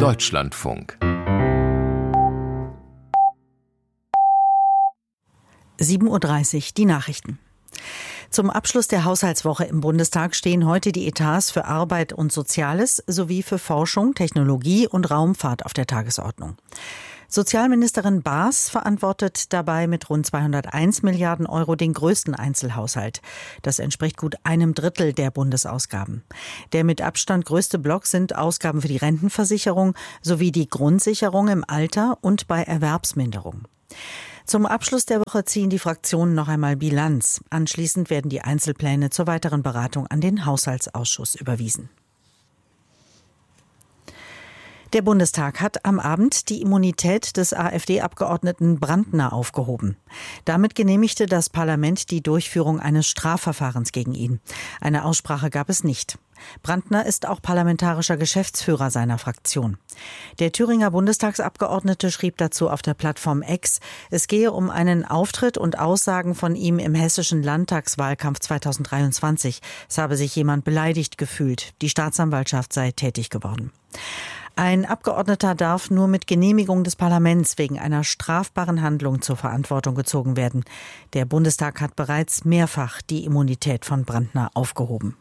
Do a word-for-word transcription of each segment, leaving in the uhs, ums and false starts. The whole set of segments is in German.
Deutschlandfunk. sieben Uhr dreißig, die Nachrichten. Zum Abschluss der Haushaltswoche im Bundestag stehen heute die Etats für Arbeit und Soziales sowie für Forschung, Technologie und Raumfahrt auf der Tagesordnung. Sozialministerin Baas verantwortet dabei mit rund zweihunderteins Milliarden Euro den größten Einzelhaushalt. Das entspricht gut einem Drittel der Bundesausgaben. Der mit Abstand größte Block sind Ausgaben für die Rentenversicherung sowie die Grundsicherung im Alter und bei Erwerbsminderung. Zum Abschluss der Woche ziehen die Fraktionen noch einmal Bilanz. Anschließend werden die Einzelpläne zur weiteren Beratung an den Haushaltsausschuss überwiesen. Der Bundestag hat am Abend die Immunität des AfD-Abgeordneten Brandner aufgehoben. Damit genehmigte das Parlament die Durchführung eines Strafverfahrens gegen ihn. Eine Aussprache gab es nicht. Brandner ist auch parlamentarischer Geschäftsführer seiner Fraktion. Der Thüringer Bundestagsabgeordnete schrieb dazu auf der Plattform X, es gehe um einen Auftritt und Aussagen von ihm im hessischen Landtagswahlkampf zweitausenddreiundzwanzig. Es habe sich jemand beleidigt gefühlt. Die Staatsanwaltschaft sei tätig geworden. Ein Abgeordneter darf nur mit Genehmigung des Parlaments wegen einer strafbaren Handlung zur Verantwortung gezogen werden. Der Bundestag hat bereits mehrfach die Immunität von Brandner aufgehoben.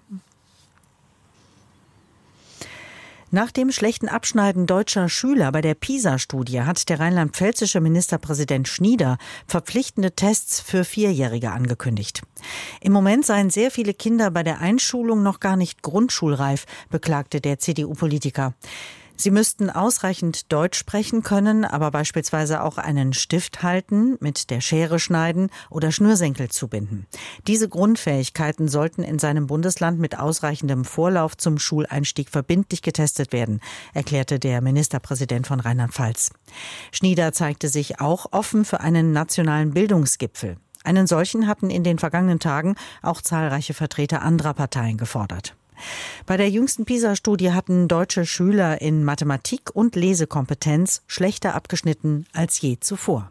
Nach dem schlechten Abschneiden deutscher Schüler bei der PISA-Studie hat der rheinland-pfälzische Ministerpräsident Schnieder verpflichtende Tests für Vierjährige angekündigt. Im Moment seien sehr viele Kinder bei der Einschulung noch gar nicht grundschulreif, beklagte der C D U-Politiker. Sie müssten ausreichend Deutsch sprechen können, aber beispielsweise auch einen Stift halten, mit der Schere schneiden oder Schnürsenkel zubinden. Diese Grundfähigkeiten sollten in seinem Bundesland mit ausreichendem Vorlauf zum Schuleinstieg verbindlich getestet werden, erklärte der Ministerpräsident von Rheinland-Pfalz. Schnieder zeigte sich auch offen für einen nationalen Bildungsgipfel. Einen solchen hatten in den vergangenen Tagen auch zahlreiche Vertreter anderer Parteien gefordert. Bei der jüngsten PISA-Studie hatten deutsche Schüler in Mathematik und Lesekompetenz schlechter abgeschnitten als je zuvor.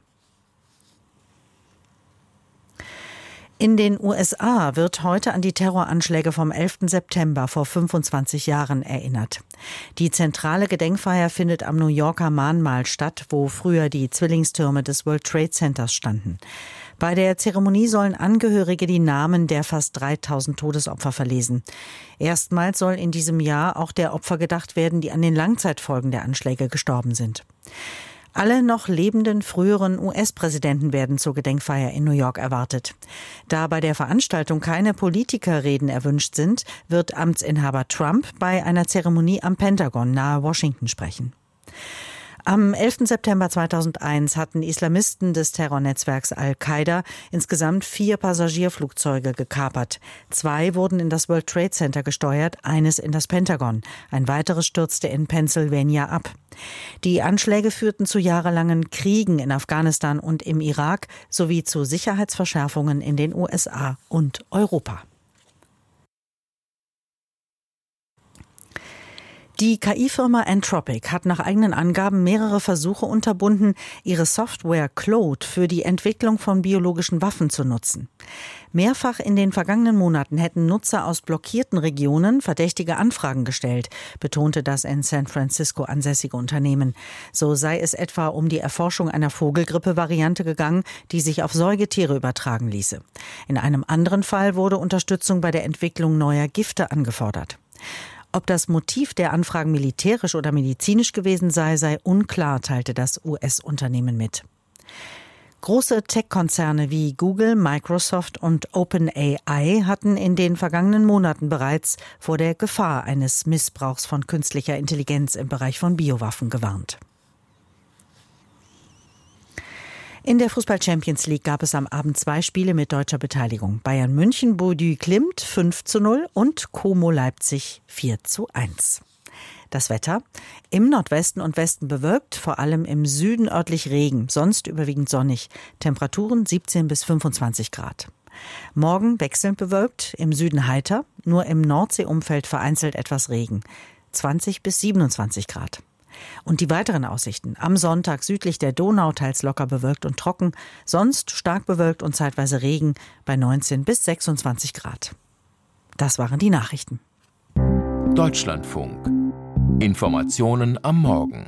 In den U S A wird heute an die Terroranschläge vom elften September vor fünfundzwanzig Jahren erinnert. Die zentrale Gedenkfeier findet am New Yorker Mahnmal statt, wo früher die Zwillingstürme des World Trade Centers standen. Bei der Zeremonie sollen Angehörige die Namen der fast dreitausend Todesopfer verlesen. Erstmals soll in diesem Jahr auch der Opfer gedacht werden, die an den Langzeitfolgen der Anschläge gestorben sind. Alle noch lebenden früheren U S-Präsidenten werden zur Gedenkfeier in New York erwartet. Da bei der Veranstaltung keine Politikerreden erwünscht sind, wird Amtsinhaber Trump bei einer Zeremonie am Pentagon nahe Washington sprechen. Am elften September zweitausendeins hatten Islamisten des Terrornetzwerks Al-Qaida insgesamt vier Passagierflugzeuge gekapert. Zwei wurden in das World Trade Center gesteuert, eines in das Pentagon. Ein weiteres stürzte in Pennsylvania ab. Die Anschläge führten zu jahrelangen Kriegen in Afghanistan und im Irak sowie zu Sicherheitsverschärfungen in den U S A und Europa. Die K I-Firma Anthropic hat nach eigenen Angaben mehrere Versuche unterbunden, ihre Software Claude für die Entwicklung von biologischen Waffen zu nutzen. Mehrfach in den vergangenen Monaten hätten Nutzer aus blockierten Regionen verdächtige Anfragen gestellt, betonte das in San Francisco ansässige Unternehmen. So sei es etwa um die Erforschung einer Vogelgrippe-Variante gegangen, die sich auf Säugetiere übertragen ließe. In einem anderen Fall wurde Unterstützung bei der Entwicklung neuer Gifte angefordert. Ob das Motiv der Anfragen militärisch oder medizinisch gewesen sei, sei unklar, teilte das U S-Unternehmen mit. Große Tech-Konzerne wie Google, Microsoft und OpenAI hatten in den vergangenen Monaten bereits vor der Gefahr eines Missbrauchs von künstlicher Intelligenz im Bereich von Biowaffen gewarnt. In der Fußball-Champions League gab es am Abend zwei Spiele mit deutscher Beteiligung. Bayern München, Bordeaux Klimt fünf zu null und Como Leipzig vier zu eins. Das Wetter: im Nordwesten und Westen bewölkt, vor allem im Süden örtlich Regen, sonst überwiegend sonnig. Temperaturen siebzehn bis fünfundzwanzig Grad. Morgen wechselnd bewölkt, im Süden heiter, nur im Nordseeumfeld vereinzelt etwas Regen. zwanzig bis siebenundzwanzig Grad. Und die weiteren Aussichten: am Sonntag südlich der Donau teils locker bewölkt und trocken, sonst stark bewölkt und zeitweise Regen bei neunzehn bis sechsundzwanzig Grad. Das waren die Nachrichten. Deutschlandfunk. Informationen am Morgen.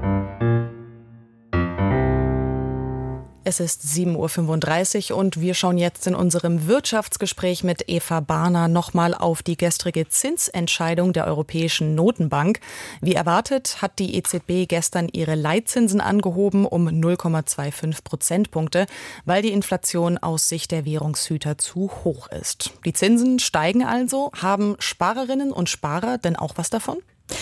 Es ist sieben Uhr fünfunddreißig und wir schauen jetzt in unserem Wirtschaftsgespräch mit Eva Barner nochmal auf die gestrige Zinsentscheidung der Europäischen Notenbank. Wie erwartet hat die E Z B gestern ihre Leitzinsen angehoben um null Komma fünfundzwanzig Prozentpunkte, weil die Inflation aus Sicht der Währungshüter zu hoch ist. Die Zinsen steigen also. Haben Sparerinnen und Sparer denn auch was davon?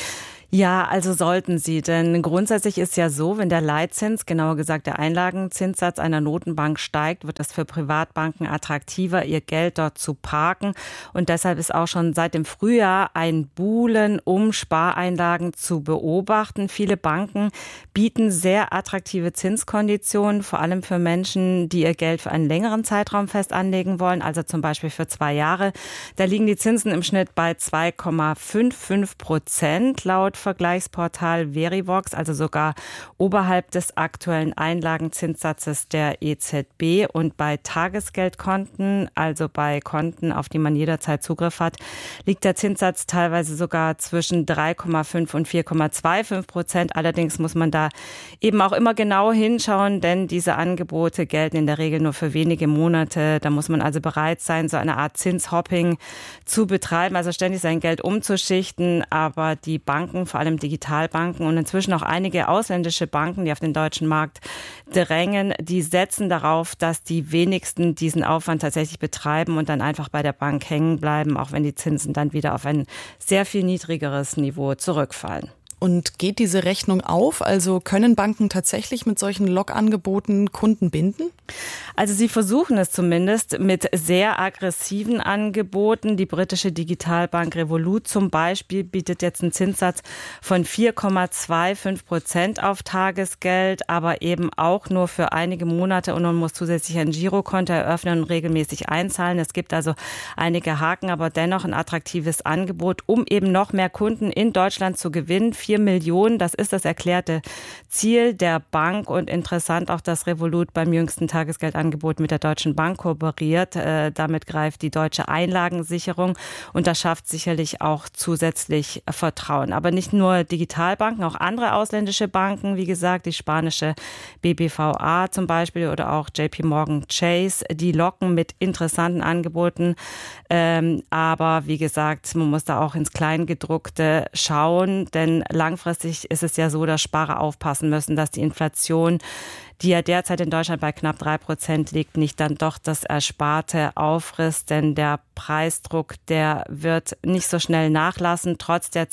Ja, also sollten sie, denn grundsätzlich ist ja so, wenn der Leitzins, genauer gesagt der Einlagenzinssatz einer Notenbank steigt, wird es für Privatbanken attraktiver, ihr Geld dort zu parken. Und deshalb ist auch schon seit dem Frühjahr ein Buhlen um Spareinlagen zu beobachten. Viele Banken bieten sehr attraktive Zinskonditionen, vor allem für Menschen, die ihr Geld für einen längeren Zeitraum fest anlegen wollen, also zum Beispiel für zwei Jahre. Da liegen die Zinsen im Schnitt bei zwei Komma fünfundfünfzig Prozent laut Vergleichsportal Verivox, also sogar oberhalb des aktuellen Einlagenzinssatzes der E Z B. Und bei Tagesgeldkonten, also bei Konten, auf die man jederzeit Zugriff hat, liegt der Zinssatz teilweise sogar zwischen drei Komma fünf und vier Komma fünfundzwanzig Prozent. Allerdings muss man da eben auch immer genau hinschauen, denn diese Angebote gelten in der Regel nur für wenige Monate. Da muss man also bereit sein, so eine Art Zinshopping zu betreiben, also ständig sein Geld umzuschichten. Aber die Banken, vor allem Digitalbanken und inzwischen auch einige ausländische Banken, die auf den deutschen Markt drängen, die setzen darauf, dass die wenigsten diesen Aufwand tatsächlich betreiben und dann einfach bei der Bank hängen bleiben, auch wenn die Zinsen dann wieder auf ein sehr viel niedrigeres Niveau zurückfallen. Und geht diese Rechnung auf? Also können Banken tatsächlich mit solchen Lockangeboten Kunden binden? Also sie versuchen es zumindest mit sehr aggressiven Angeboten. Die britische Digitalbank Revolut zum Beispiel bietet jetzt einen Zinssatz von vier Komma fünfundzwanzig Prozent auf Tagesgeld, aber eben auch nur für einige Monate und man muss zusätzlich ein Girokonto eröffnen und regelmäßig einzahlen. Es gibt also einige Haken, aber dennoch ein attraktives Angebot, um eben noch mehr Kunden in Deutschland zu gewinnen. Vier Millionen, das ist das erklärte Ziel der Bank und interessant auch, dass Revolut beim jüngsten Tagesgeldangebot mit der Deutschen Bank kooperiert. Äh, damit greift die deutsche Einlagensicherung und das schafft sicherlich auch zusätzlich Vertrauen. Aber nicht nur Digitalbanken, auch andere ausländische Banken, wie gesagt, die spanische B B V A zum Beispiel oder auch J P Morgan Chase, die locken mit interessanten Angeboten. Ähm, aber wie gesagt, man muss da auch ins Kleingedruckte schauen, denn langfristig ist es ja so, dass Sparer aufpassen müssen, dass die Inflation, die ja derzeit in Deutschland bei knapp drei Prozent liegt, nicht dann doch das Ersparte auffrisst. Denn der Preisdruck, der wird nicht so schnell nachlassen, trotz der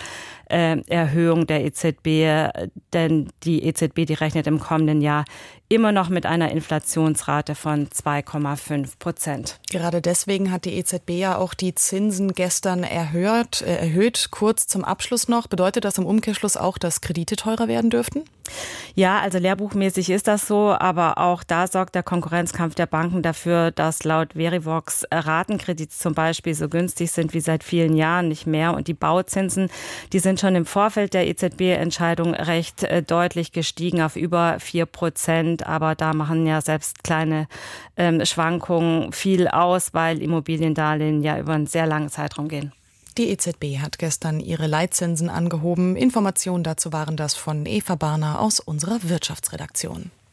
Zinserhöhung der E Z B. Denn die E Z B, die rechnet im kommenden Jahr immer noch mit einer Inflationsrate von zwei Komma fünf Prozent. Gerade deswegen hat die E Z B ja auch die Zinsen gestern erhöht. Äh, erhöht. Kurz zum Abschluss noch. Bedeutet das im Umkehrschluss auch, dass Kredite teurer werden dürften? Ja, also lehrbuchmäßig ist das so, aber auch da sorgt der Konkurrenzkampf der Banken dafür, dass laut Verivox Ratenkredite zum Beispiel so günstig sind wie seit vielen Jahren nicht mehr. Und die Bauzinsen, die sind schon im Vorfeld der E Z B-Entscheidung recht äh, deutlich gestiegen auf über vier Prozent. Aber da machen ja selbst kleine ähm, Schwankungen viel aus, weil Immobiliendarlehen ja über einen sehr langen Zeitraum gehen. Die E Z B hat gestern ihre Leitzinsen angehoben. Informationen dazu waren das von Eva Barner aus unserer Wirtschaftsredaktion.